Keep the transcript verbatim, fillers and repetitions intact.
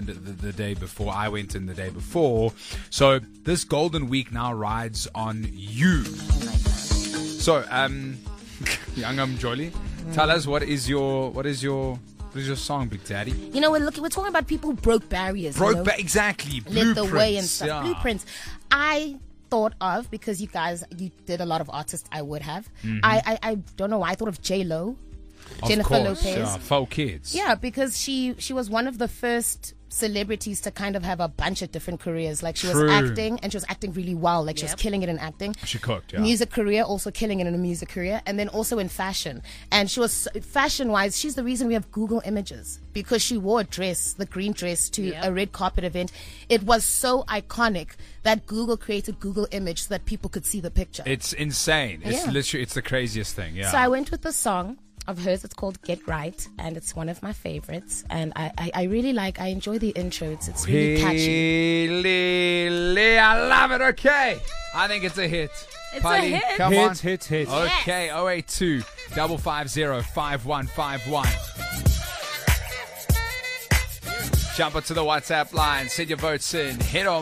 the, the day before. I went in the day before. So this Golden Week now rides on you. So, um, Youngam Jolly, tell us what is your what is your what is your song, Big Daddy? You know, we're looking, we're talking about people who broke barriers. Broke you know? ba- exactly. Lit the way and stuff. Yeah. Blueprints. I thought of, because you guys, you did a lot of artists I would have. Mm-hmm. I, I I don't know why I thought of J Lo, Of Jennifer course, Lopez. yeah, Four Kids. Yeah, because she she was one of the first celebrities to kind of have a bunch of different careers. Like she True. was acting, and she was acting really well. Like she was Yep. killing it in acting. She cooked, yeah. Music career, also killing it in a music career, and then also in fashion. And she was fashion wise, she's the reason we have Google Images, because she wore a dress, the green dress, to Yep. a red carpet event. It was so iconic that Google created Google Image so that people could see the picture. It's insane. It's Yeah. literally, it's the craziest thing. Yeah. So I went with the song of hers. It's called Get Right, and it's one of my favorites. And I, I, I really like, I enjoy the intro. It's, it's really catchy. Really, I love it. Okay. I think it's a hit. It's Polly, a hit. Come on. Hit, hit, hit. Okay, oh eight two, five five zero, five one five one. Jump onto the WhatsApp line, send your votes in, hit on